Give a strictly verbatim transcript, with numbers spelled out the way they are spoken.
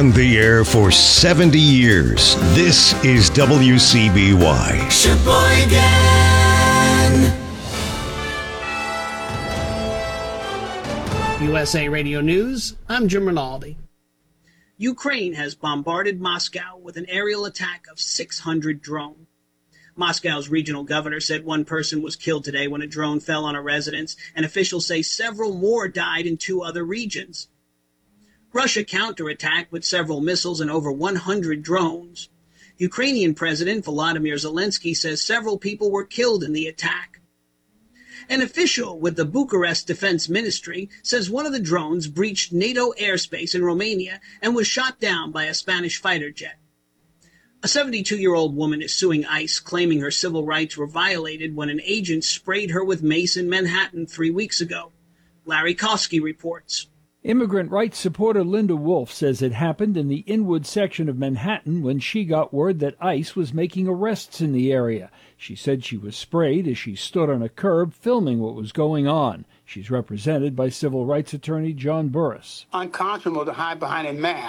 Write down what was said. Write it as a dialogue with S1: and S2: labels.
S1: On the air for seventy years, this is W C B Y.
S2: Sheboygan.
S3: U S A Radio News, I'm Jim Rinaldi.
S4: Ukraine has bombarded Moscow with an aerial attack of six hundred drones. Moscow's regional governor said one person was killed today when a drone fell on a residence, and officials say several more died in two other regions. Russia counterattacked with several missiles and over one hundred drones. Ukrainian President Volodymyr Zelensky says several people were killed in the attack. An official with the Bucharest Defense Ministry says one of the drones breached NATO airspace in Romania and was shot down by a Spanish fighter jet. A seventy-two-year-old woman is suing ICE, claiming her civil rights were violated when an agent sprayed her with mace in Manhattan three weeks ago. Larry Kosky reports.
S5: Immigrant rights supporter Linda Wolf says it happened in the Inwood section of Manhattan when she got word that ICE was making arrests in the area. She said she was sprayed as she stood on a curb filming what was going on. She's represented by civil rights attorney John Burris.
S6: Unconscionable to hide behind a mask.